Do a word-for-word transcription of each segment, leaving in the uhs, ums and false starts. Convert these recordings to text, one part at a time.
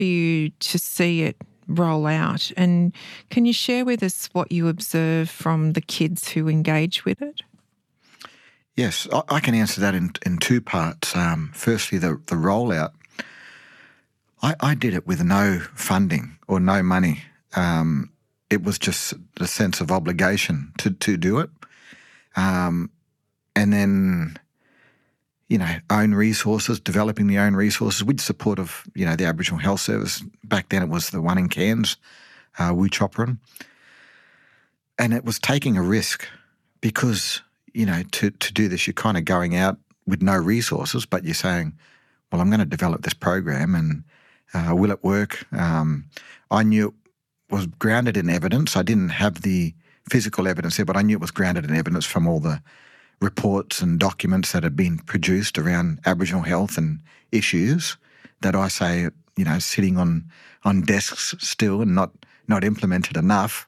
for you to see it roll out? And can you share with us what you observe from the kids who engage with it? Yes, I, I can answer that in, in two parts. Um, firstly, the, the rollout. I, I did it with no funding or no money. Um, it was just the sense of obligation to, to do it. Um, and then, you know, own resources, developing the own resources with support of, you know, the Aboriginal Health Service. Back then it was the one in Cairns, uh, Wu Chopran. And it was taking a risk because, you know, to, to do this, you're kind of going out with no resources, but you're saying, well, I'm going to develop this program and uh, will it work? Um, I knew it was grounded in evidence. I didn't have the physical evidence there, but I knew it was grounded in evidence from all the reports and documents that had been produced around Aboriginal health and issues that I say, you know, sitting on, on desks still and not, not implemented enough.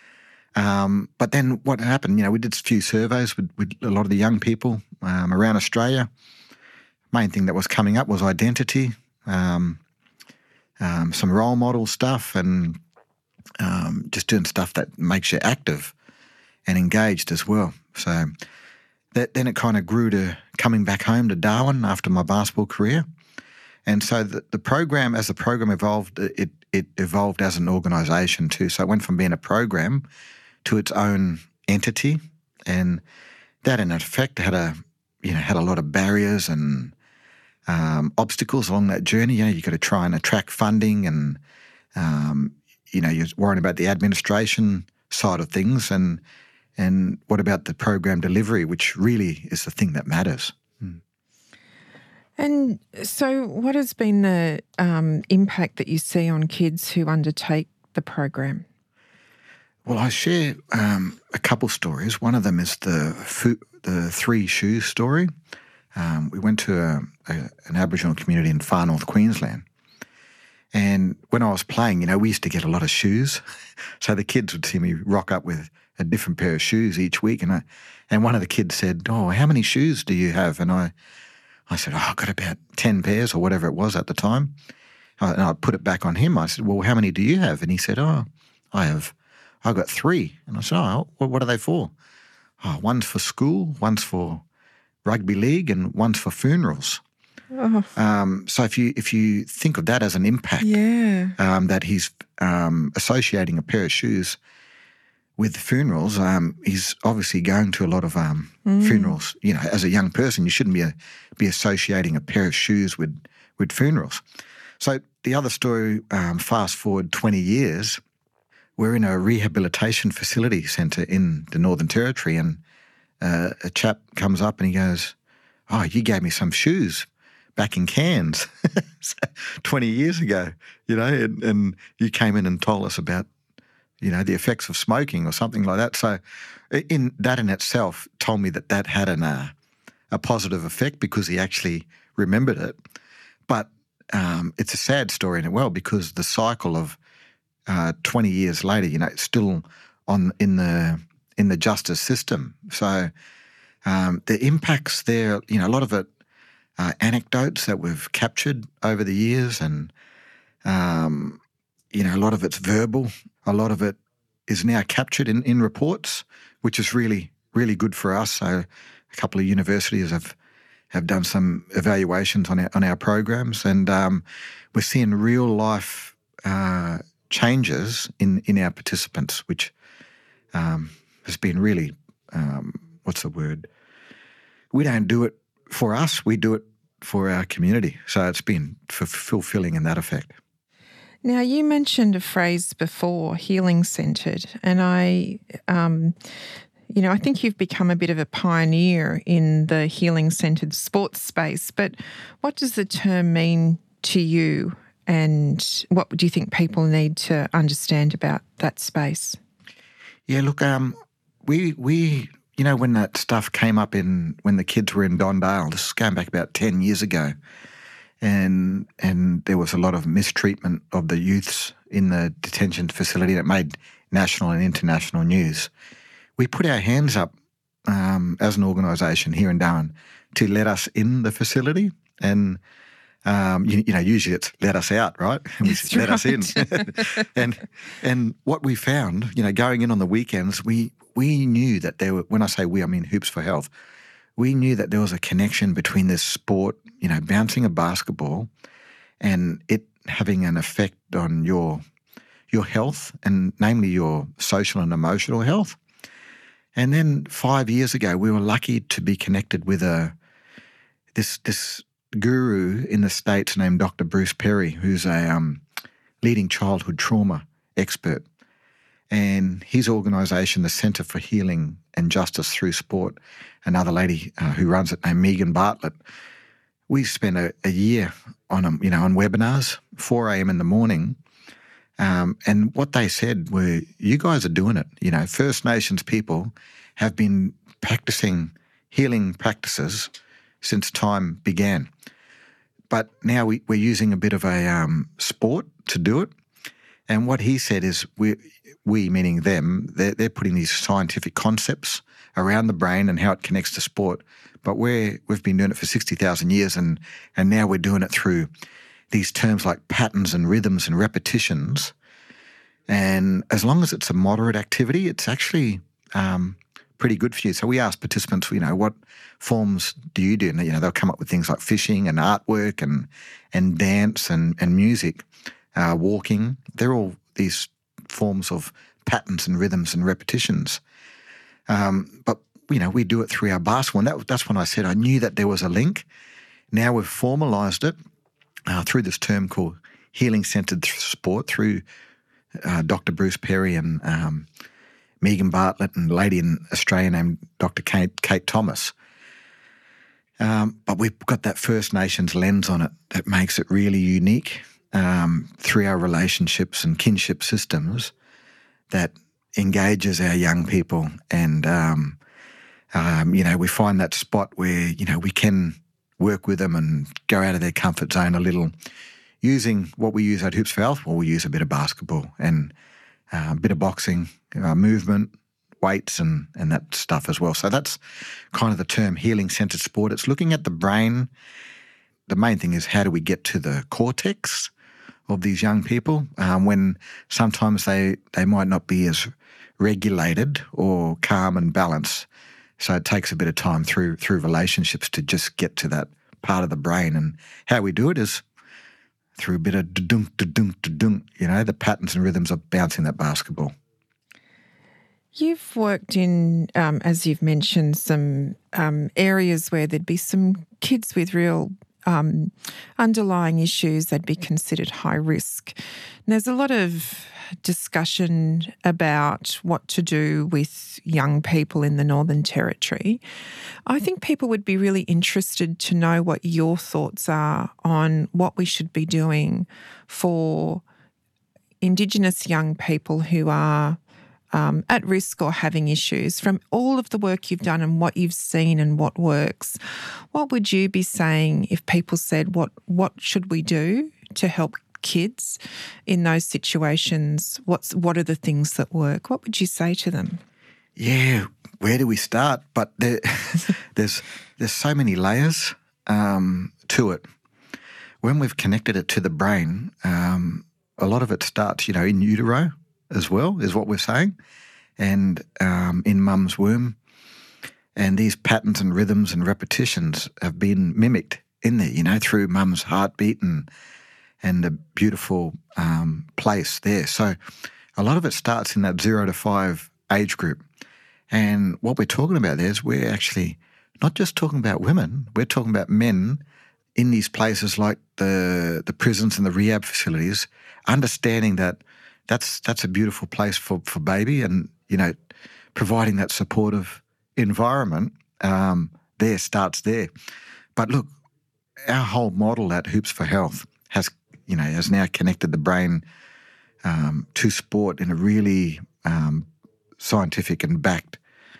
Um, but then what happened, you know, we did a few surveys with, with a lot of the young people um, around Australia. Main thing that was coming up was identity, um, um, some role model stuff and um, just doing stuff that makes you active and engaged as well. So that, then it kind of grew to coming back home to Darwin after my basketball career. And so the, the program, as the program evolved, it, it evolved as an organisation too. So it went from being a program to its own entity, and that in effect had a, you know, had a lot of barriers and um, obstacles along that journey. You know, you've got to try and attract funding and, um, you know, you're worrying about the administration side of things and and what about the program delivery, which really is the thing that matters. Mm. And so what has been the um, impact that you see on kids who undertake the program? Well, I share um, a couple stories. One of them is the fo- the three shoes story. Um, we went to a, a, an Aboriginal community in far north Queensland. And when I was playing, you know, we used to get a lot of shoes. So the kids would see me rock up with a different pair of shoes each week. And I, and one of the kids said, oh, how many shoes do you have? And I I said, oh, I've got about ten pairs or whatever it was at the time. And I put it back on him. I said, well, how many do you have? And he said, oh, I have, I've got three. And I said, oh, what, what are they for? Oh, one's for school, one's for rugby league, and one's for funerals. Oh. Um, so if you if you think of that as an impact, yeah. um, that he's um, associating a pair of shoes with funerals, um, he's obviously going to a lot of um, mm. funerals. You know, as a young person, you shouldn't be a, be associating a pair of shoes with with funerals. So the other story, um, fast forward twenty years, we're in a rehabilitation facility centre in the Northern Territory, and uh, a chap comes up and he goes, "Oh, you gave me some shoes back in Cairns twenty years ago, you know, and, and you came in and told us about, you know, the effects of smoking or something like that." So in that in itself told me that that had an, uh, a positive effect because he actually remembered it. But um, it's a sad story in it well because the cycle of uh, twenty years later, you know, it's still on in the in the justice system. So um, the impacts there, you know, a lot of it, Uh, anecdotes that we've captured over the years and, um, you know, a lot of it's verbal. A lot of it is now captured in, in reports, which is really, really good for us. So a couple of universities have, have done some evaluations on our, on our programs and um, we're seeing real life uh, changes in, in our participants, which um, has been really, um, what's the word? We don't do it for us, we do it for our community. So it's been f- fulfilling in that effect. Now, you mentioned a phrase before, healing-centred, and I, um, you know, I think you've become a bit of a pioneer in the healing-centred sports space, but what does the term mean to you and what do you think people need to understand about that space? Yeah, look, um, we we... You know, when that stuff came up in when the kids were in Don Dale, this is going back about ten years ago, and and there was a lot of mistreatment of the youths in the detention facility that made national and international news. We put our hands up um, as an organisation here in Darwin to let us in the facility, and Um, you, you know, usually it's let us out, right? And we That's say, let right. us in. and and what we found, you know, going in on the weekends, we we knew that there were, when I say we, I mean Hoops for Health, we knew that there was a connection between this sport, you know, bouncing a basketball and it having an effect on your your health, and namely your social and emotional health. And then five years ago, we were lucky to be connected with a this this guru in the States named Doctor Bruce Perry, who's a um, leading childhood trauma expert. And his organisation, the Centre for Healing and Justice Through Sport, another lady uh, who runs it named Megan Bartlett, we spent a, a year on them, you know, on webinars, four a.m. in the morning. Um, and what they said were, you guys are doing it. You know, First Nations people have been practicing healing practices since time began. But now we, we're using a bit of a um, sport to do it. And what he said is we, we meaning them, they're, they're putting these scientific concepts around the brain and how it connects to sport. But we're, we've been doing it for sixty thousand years, and, and now we're doing it through these terms like patterns and rhythms and repetitions. And as long as it's a moderate activity, it's actually um, pretty good for you. So we asked participants, you know, what forms do you do? And, you know, they'll come up with things like fishing and artwork and and dance and, and music, uh, walking. They're all these forms of patterns and rhythms and repetitions. Um, but, you know, we do it through our basketball. And that, that's when I said I knew that there was a link. Now we've formalised it uh, through this term called healing-centred sport, through uh, Doctor Bruce Perry and um, Megan Bartlett and a lady in Australia named Doctor Kate, Kate Thomas. Um, but we've got that First Nations lens on it that makes it really unique um, through our relationships and kinship systems that engages our young people. And, um, um, you know, we find that spot where, you know, we can work with them and go out of their comfort zone a little using what we use at Hoops for Health. Well, we use a bit of basketball and uh, a bit of boxing, uh, movement, weights and, and that stuff as well. So that's kind of the term healing-centred sport. It's looking at the brain. The main thing is how do we get to the cortex of these young people um, when sometimes they, they might not be as regulated or calm and balanced. So it takes a bit of time through through relationships to just get to that part of the brain. And how we do it is through a bit of da-dunk, da-dunk, da-dunk, you know, the patterns and rhythms of bouncing that basketball. You've worked in, um, as you've mentioned, some um, areas where there'd be some kids with real um, underlying issues that'd be considered high risk. And there's a lot of discussion about what to do with young people in the Northern Territory. I think people would be really interested to know what your thoughts are on what we should be doing for Indigenous young people who are Um, at risk or having issues. From all of the work you've done and what you've seen and what works, what would you be saying if people said, what what should we do to help kids in those situations? What's what are the things that work? What would you say to them? Yeah, where do we start? But there, there's there's so many layers um, to it. When we've connected it to the brain, um, a lot of it starts, you know, in utero as well, is what we're saying, and um, in mum's womb. And these patterns and rhythms and repetitions have been mimicked in there, you know, through mum's heartbeat and and the beautiful um, place there. So a lot of it starts in that zero to five age group. And what we're talking about there is we're actually not just talking about women, we're talking about men in these places like the the prisons and the rehab facilities, understanding that That's that's a beautiful place for, for baby, and, you know, providing that supportive environment um, there starts there. But look, our whole model at Hoops for Health has, you know, has now connected the brain um, to sport in a really um, scientific and backed,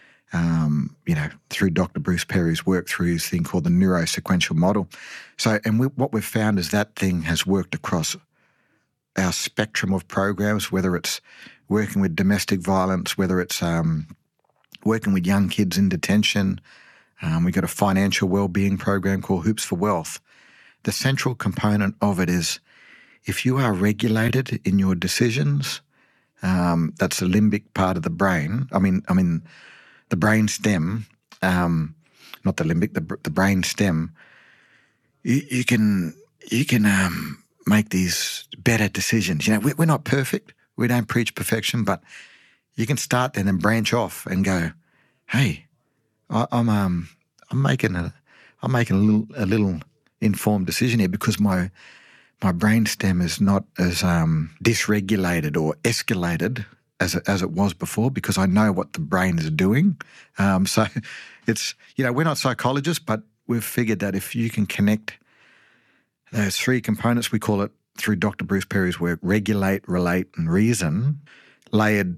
um, you know, through Doctor Bruce Perry's work through his thing called the neurosequential model. So, and we, what we've found is that thing has worked across our spectrum of programs, whether it's working with domestic violence, whether it's um, working with young kids in detention. Um, we've got a financial wellbeing program called Hoops for Wealth the central component of it is if you are regulated in your decisions, um, that's the limbic part of the brain. I mean, I mean, the brain stem, um, not the limbic, the the brain stem. You, you can you can um, make these better decisions. You know, we, we're not perfect. We don't preach perfection, but you can start then and branch off and go, hey, I, I'm um I'm making a I'm making a little a little informed decision here because my my brain stem is not as um, dysregulated or escalated as it, as it was before because I know what the brain is doing. Um, so it's, you know, we're not psychologists, but we've figured that if you can connect those three components, we call it through Doctor Bruce Perry's work, regulate, relate and reason, layered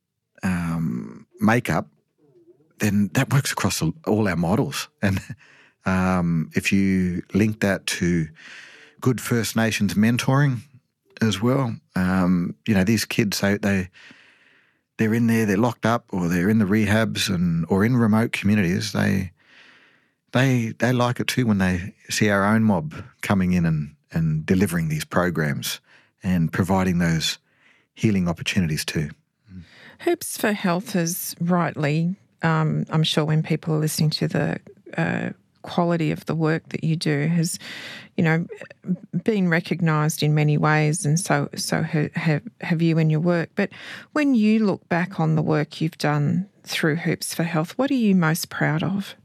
um, makeup, then that works across all our models. And um, if you link that to good First Nations mentoring as well. Um, you know, these kids, they, they, they're in there, they're locked up or they're in the rehabs and or in remote communities. They they they like it too when they see our own mob coming in and, and delivering these programs and providing those healing opportunities too. Hoops for Health is rightly, um, I'm sure when people are listening to the uh, quality of the work that you do has, you know, been recognised in many ways, and so so have have you in your work. But when you look back on the work you've done through Hoops for Health, what are you most proud of?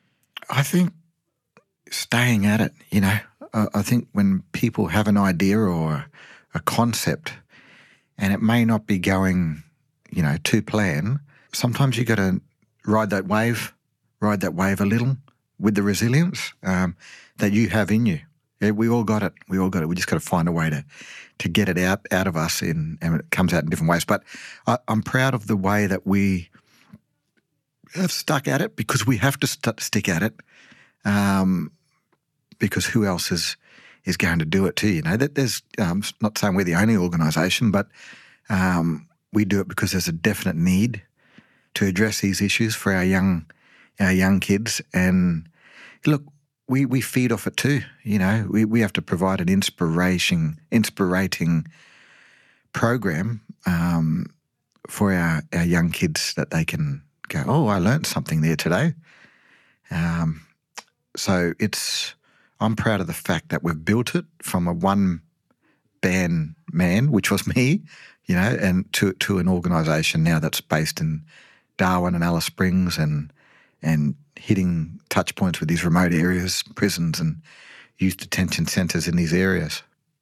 I think staying at it. You know, I, I think when people have an idea or a concept, and it may not be going, you know, to plan, sometimes you got to ride that wave, ride that wave a little. With the resilience um, that you have in you. Yeah, we all got it. We all got it. We just got to find a way to to get it out out of us, in, and it comes out in different ways. But I, I'm proud of the way that we have stuck at it because we have to st- stick at it um, because who else is is going to do it too? You know, that there's um, not saying we're the only organisation, but um, we do it because there's a definite need to address these issues for our young our young kids. And look, we, we feed off it too. You know, we, we have to provide an inspiration, inspirating program um, for our, our young kids that they can go, oh, I learned something there today. Um, so it's, I'm proud of the fact that we've built it from a one-band man, which was me, you know, and to, to an organisation now that's based in Darwin and Alice Springs and and hitting touch points with these remote areas, prisons and youth detention centres in these areas.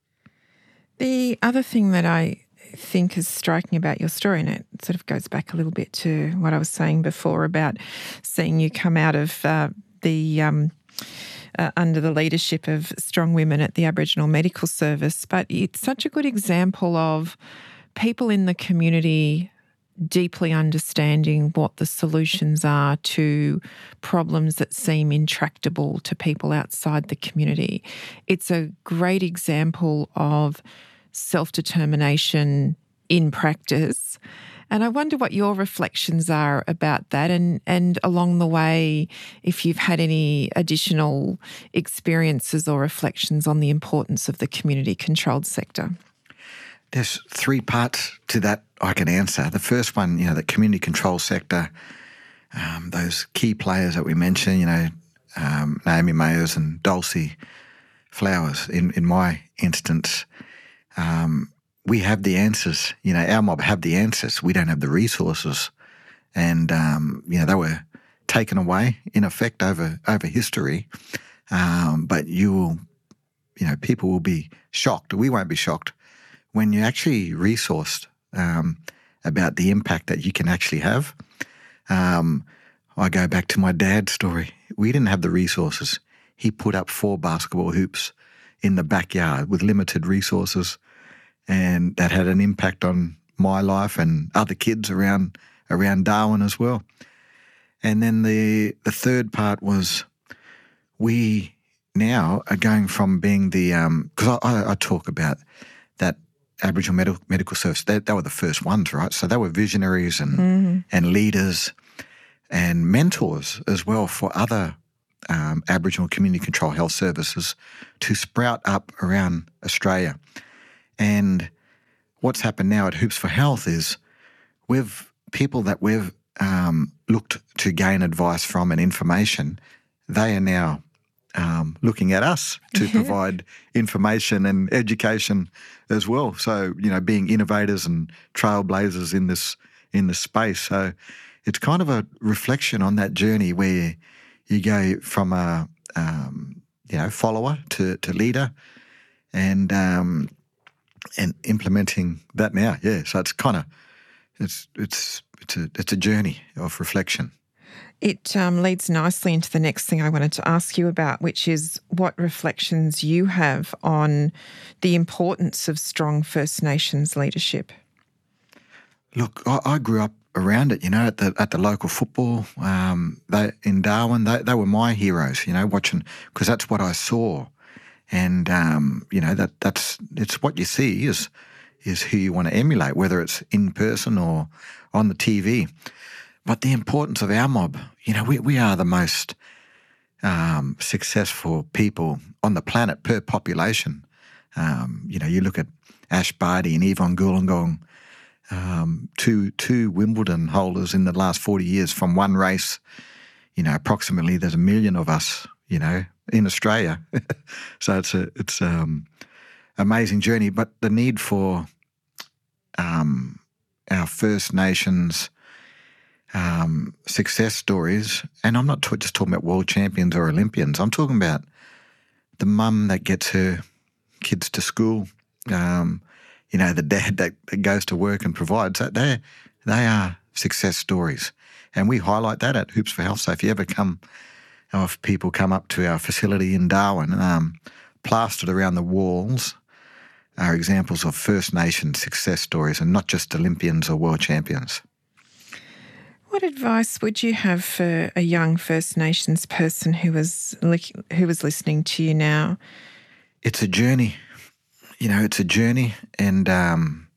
The other thing that I think is striking about your story, and it sort of goes back a little bit to what I was saying before about seeing you come out of uh, the um, uh, under the leadership of strong women at the Aboriginal Medical Service, but it's such a good example of people in the community deeply understanding what the solutions are to problems that seem intractable to people outside the community. It's a great example of self-determination in practice. And I wonder what your reflections are about that, and, and along the way, if you've had any additional experiences or reflections on the importance of the community-controlled sector. There's three parts to that I can answer. The first one, you know, the community control sector, um, those key players that we mentioned, you know, um, Naomi Mayers and Dulcie Flowers, in, in my instance, um, we have the answers. You know, our mob have the answers. We don't have the resources. And, um, you know, they were taken away, in effect, over, over history. Um, but you will, you know, people will be shocked. We won't be shocked when you actually resourced um, about the impact that you can actually have. Um, I go back to my dad's story. We didn't have the resources. He put up four basketball hoops in the backyard with limited resources, and that had an impact on my life and other kids around around Darwin as well. And then the the third part was we now are going from being the because um, I, I, I talk about that Aboriginal Medical, medical Service, they, they were the first ones, right? So they were visionaries and mm-hmm. and leaders and mentors as well for other um, Aboriginal Community Control Health Services to sprout up around Australia. And what's happened now at Hoops for Health is we've people that we've um, looked to gain advice from and information, they are now um, looking at us to provide information and education as well. So, you know, being innovators and trailblazers in this in this space. So it's kind of a reflection on that journey where you go from a um, you know follower to, to leader, and um, and implementing that now. Yeah, so it's kind of it's it's it's a it's a journey of reflection. It um, leads nicely into the next thing I wanted to ask you about, which is what reflections you have on the importance of strong First Nations leadership. Look, I, I grew up around it, you know, at the at the local football. Um, they in Darwin, they they were my heroes, you know, watching, because that's what I saw, and um, you know that that's it's what you see is is who you want to emulate, whether it's in person or on the T V. But the importance of our mob, you know, we we are the most um, successful people on the planet per population. Um, you know, you look at Ash Barty and Yvonne Goolagong. Um, two two Wimbledon holders in the last forty years from one race. You know, approximately there's a million of us, you know, in Australia. So it's a it's um amazing journey. But the need for um, our First Nations um, success stories, and I'm not t- just talking about world champions or Olympians. I'm talking about the mum that gets her kids to school. Um, You know, the dad that, that goes to work and provides that, they they are success stories. And we highlight that at Hoops for Health. So if you ever come, or if people come up to our facility in Darwin, um, plastered around the walls are examples of First Nations success stories, and not just Olympians or world champions. What advice would you have for a young First Nations person who was li- who was listening to you now? It's a journey. You know, it's a journey, and um,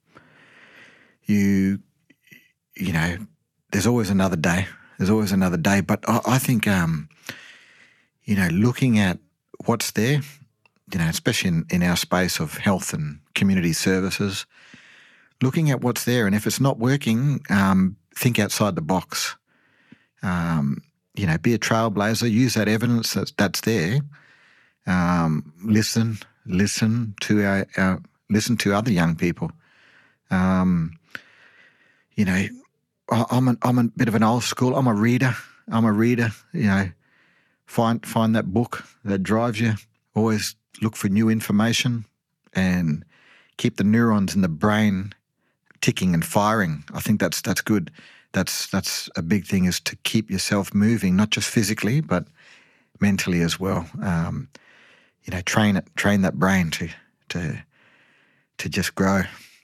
you, you know, there's always another day. There's always another day. But I, I think, um, you know, looking at what's there, you know, especially in, in our space of health and community services, looking at what's there, and if it's not working, um, think outside the box. Um, you know, be a trailblazer. Use that evidence that's, that's there. Um, listen. Listen to our, our listen to other young people. Um, you know, I, I'm an, I'm a bit of an old school. I'm a reader. I'm a reader. You know, find find that book that drives you. Always look for new information, and keep the neurons in the brain ticking and firing. I think that's that's good. That's that's a big thing, is to keep yourself moving, not just physically but mentally as well. Um, You know, train it, train that brain to to to just grow.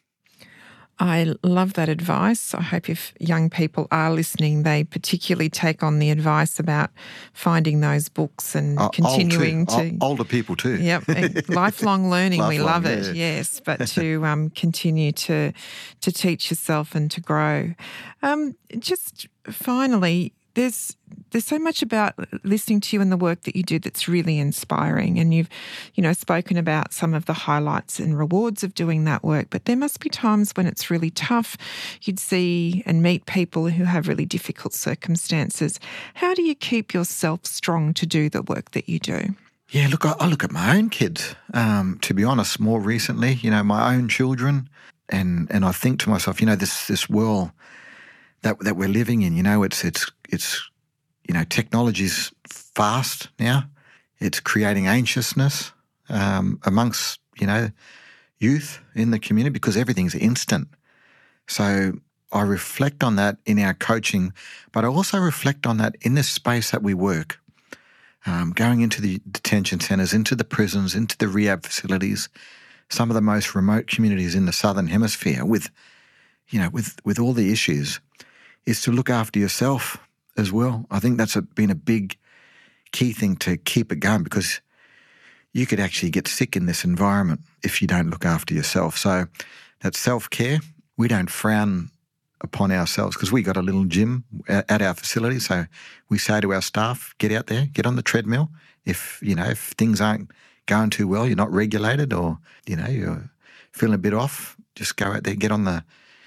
I love that advice. I hope if young people are listening, they particularly take on the advice about finding those books and Uh, continuing old to... too. O- older people too. Yep, lifelong learning. Lifelong, we love it, yeah. yes, but to um, continue to to teach yourself and to grow. Um, just finally, there's there's so much about listening to you and the work that you do that's really inspiring, and you've, you know, spoken about some of the highlights and rewards of doing that work, but there must be times when it's really tough. You'd see and meet people who have really difficult circumstances. How do you keep yourself strong to do the work that you do? Yeah, look, I, I look at my own kids, um, to be honest, more recently, you know, my own children, and and I think to myself, you know, this this world that that we're living in, you know, it's it's it's you know, technology's fast now. It's creating anxiousness um, amongst, you know, youth in the community, because everything's instant. So I reflect on that in our coaching, but I also reflect on that in this space that we work. Um, going into the detention centres, into the prisons, into the rehab facilities, some of the most remote communities in the Southern Hemisphere, with, you know, with, with all the issues, is to look after yourself as well. I think that's a, been a big key thing to keep it going, because you could actually get sick in this environment if you don't look after yourself. So that's self-care. We don't frown upon ourselves, because we got a little gym at our facility. So we say to our staff, get out there, get on the treadmill. If, you know, if things aren't going too well, you're not regulated, or, you know, you're feeling a bit off, just go out there, get on the,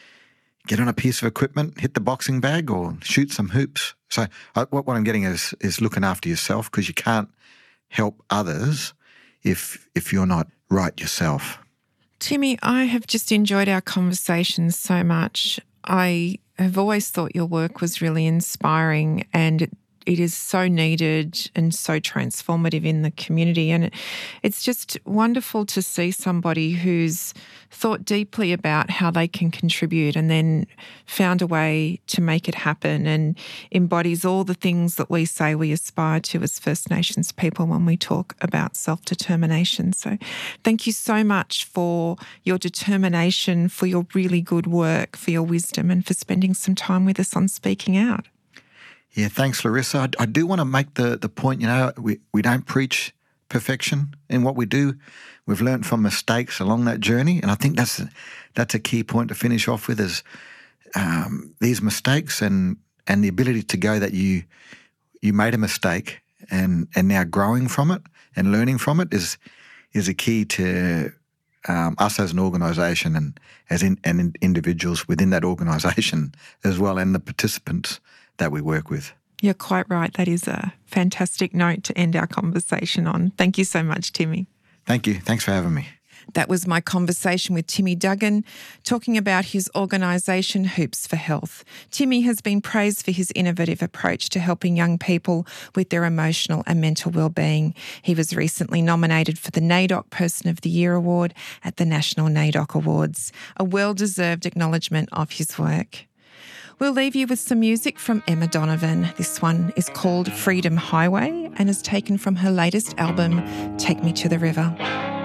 get on a piece of equipment, hit the boxing bag, or shoot some hoops. So uh, what, what I'm getting is, is looking after yourself, because you can't help others if if you're not right yourself. Timmy, I have just enjoyed our conversations so much. I have always thought your work was really inspiring, and it, it is so needed and so transformative in the community. And it, it's just wonderful to see somebody who's thought deeply about how they can contribute and then found a way to make it happen, and embodies all the things that we say we aspire to as First Nations people when we talk about self-determination. So thank you so much for your determination, for your really good work, for your wisdom, and for spending some time with us on Speaking Out. Yeah, thanks, Larissa. I, I do want to make the, the point, you know, we, we don't preach perfection in what we do. We've learned from mistakes along that journey, and I think that's a, that's a key point to finish off with, is um, these mistakes and and the ability to go that you you made a mistake and and now growing from it and learning from it is is a key to um, us as an organisation and as in, and in individuals within that organisation as well, and the participants that we work with. You're quite right. That is a fantastic note to end our conversation on. Thank you so much, Timmy. Thank you. Thanks for having me. That was my conversation with Timmy Duggan, talking about his organisation Hoops for Health. Timmy has been praised for his innovative approach to helping young people with their emotional and mental well-being. He was recently nominated for the NAIDOC Person of the Year Award at the National NAIDOC Awards, a well-deserved acknowledgement of his work. We'll leave you with some music from Emma Donovan. This one is called Freedom Highway and is taken from her latest album, Take Me to the River.